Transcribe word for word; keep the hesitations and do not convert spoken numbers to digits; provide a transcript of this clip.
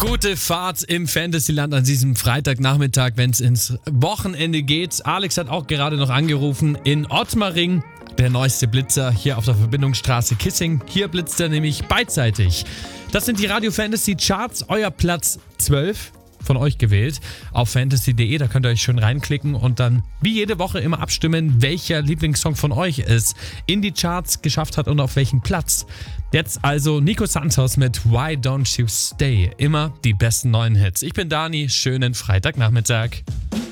Gute Fahrt im Fantasyland an diesem Freitagnachmittag, wenn es ins Wochenende geht. Alex hat auch gerade noch angerufen in Ottmaring, der neueste Blitzer hier auf der Verbindungsstraße Kissing. Hier blitzt er nämlich beidseitig. Das sind die Radio Fantasy Charts, euer Platz zwölf. Von euch gewählt auf fantasy punkt de, da könnt ihr euch schön reinklicken und dann wie jede Woche immer abstimmen, welcher Lieblingssong von euch es in die Charts geschafft hat und auf welchen Platz. Jetzt also Nico Santos mit Why Don't You Stay, immer die besten neuen Hits. Ich bin Dani, schönen Freitagnachmittag.